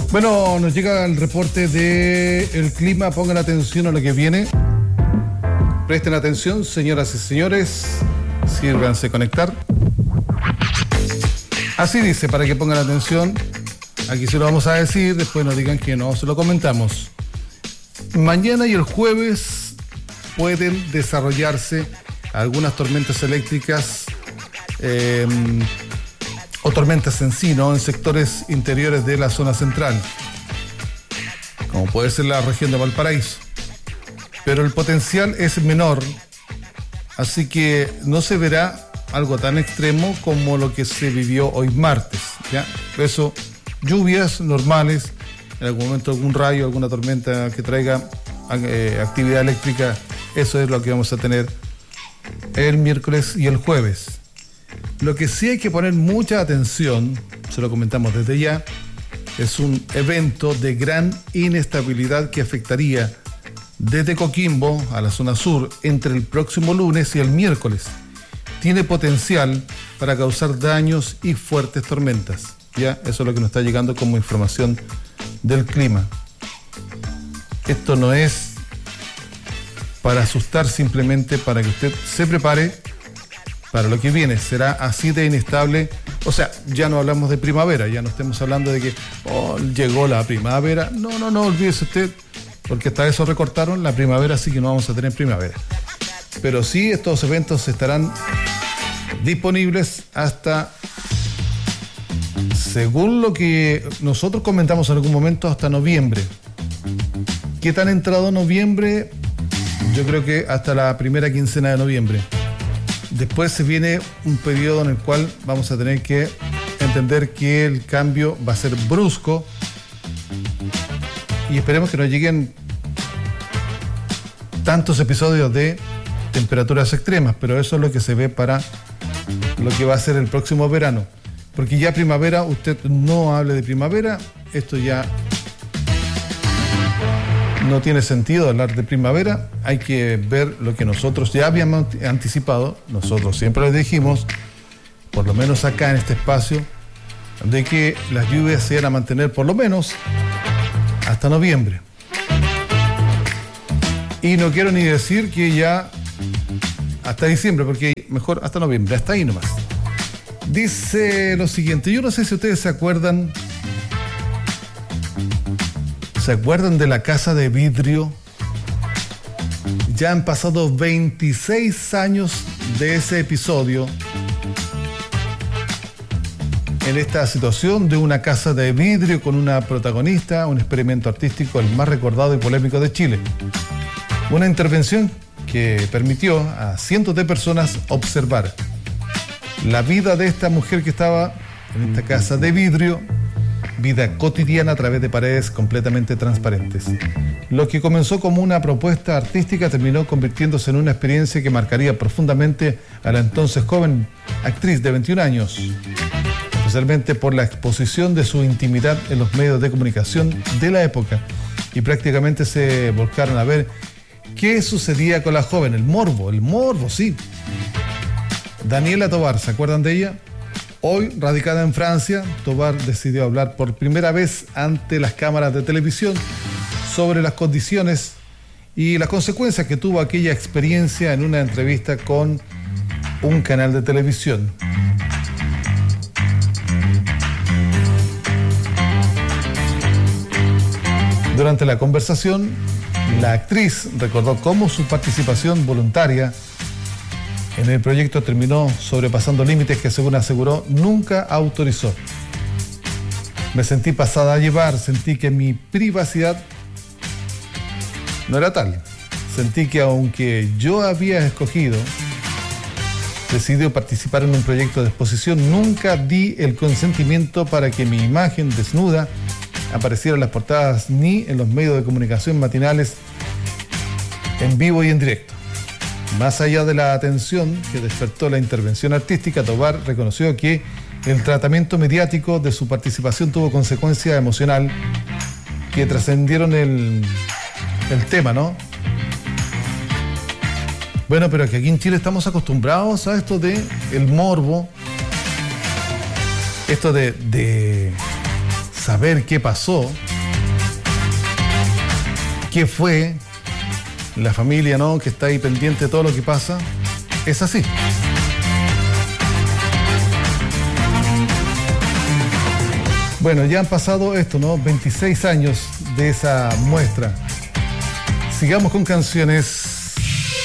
Bueno, nos llega el reporte del clima. Pongan atención a lo que viene. Presten atención, señoras y señores. Sírvanse conectar. Así dice, para que pongan atención. Aquí se lo vamos a decir, después nos digan que no se lo comentamos. Mañana y el jueves pueden desarrollarse algunas tormentas eléctricas o tormentas en sí, ¿no? En sectores interiores de la zona central, como puede ser la región de Valparaíso. Pero el potencial es menor, así que no se verá algo tan extremo como lo que se vivió hoy martes, ¿ya? Eso, lluvias normales, en algún momento algún rayo, alguna tormenta que traiga actividad eléctrica, eso es lo que vamos a tener el miércoles y el jueves. Lo que sí hay que poner mucha atención, se lo comentamos desde ya, es un evento de gran inestabilidad que afectaría desde Coquimbo a la zona sur entre el próximo lunes y el miércoles. Tiene potencial para causar daños y fuertes tormentas. Ya, eso es lo que nos está llegando como información del clima. Esto no es para asustar, simplemente para que usted se prepare para lo que viene. Será así de inestable. O sea, ya no hablamos de primavera, ya no estemos hablando de que llegó la primavera. No, olvídese usted, porque hasta eso recortaron la primavera, así que no vamos a tener primavera. Pero sí, estos eventos estarán disponibles hasta, según lo que nosotros comentamos en algún momento, hasta noviembre. ¿Qué tan entrado noviembre? Yo creo que hasta la primera quincena de noviembre. Después se viene un periodo en el cual vamos a tener que entender que el cambio va a ser brusco y esperemos que no lleguen tantos episodios de temperaturas extremas, pero eso es lo que se ve para lo que va a ser el próximo verano. Porque ya primavera, usted no hable de primavera, esto ya no tiene sentido hablar de primavera. Hay que ver lo que nosotros ya habíamos anticipado. Nosotros siempre les dijimos, por lo menos acá en este espacio, de que las lluvias se iban a mantener por lo menos hasta noviembre. Y no quiero ni decir que ya hasta diciembre, porque mejor hasta noviembre, hasta ahí nomás. Dice lo siguiente, yo no sé si ustedes se acuerdan de la casa de vidrio. Ya han pasado 26 años de ese episodio, en esta situación de una casa de vidrio con una protagonista, un experimento artístico el más recordado y polémico de Chile. Una intervención que permitió a cientos de personas observar la vida de esta mujer que estaba en esta casa de vidrio, vida cotidiana a través de paredes completamente transparentes. Lo que comenzó como una propuesta artística terminó convirtiéndose en una experiencia que marcaría profundamente a la entonces joven actriz de 21 años, especialmente por la exposición de su intimidad en los medios de comunicación de la época, y prácticamente se volcaron a ver qué sucedía con la joven. El morbo, sí. Daniela Tovar, ¿se acuerdan de ella? Hoy, radicada en Francia, Tovar decidió hablar por primera vez ante las cámaras de televisión sobre las condiciones y las consecuencias que tuvo aquella experiencia en una entrevista con un canal de televisión. Durante la conversación, la actriz recordó cómo su participación voluntaria en el proyecto terminó sobrepasando límites que, según aseguró, nunca autorizó. Me sentí pasada a llevar, sentí que mi privacidad no era tal. Sentí que aunque yo había escogido, decidido participar en un proyecto de exposición, nunca di el consentimiento para que mi imagen desnuda apareciera en las portadas ni en los medios de comunicación matinales en vivo y en directo. Más allá de la atención que despertó la intervención artística, Tovar reconoció que el tratamiento mediático de su participación tuvo consecuencias emocionales que trascendieron el tema, ¿no? Bueno, pero que aquí en Chile estamos acostumbrados a esto de el morbo, esto de saber qué pasó, qué fue, la familia, ¿no?, que está ahí pendiente de todo lo que pasa, es así. Bueno, ya han pasado esto, ¿no?, 26 años de esa muestra. Sigamos con canciones.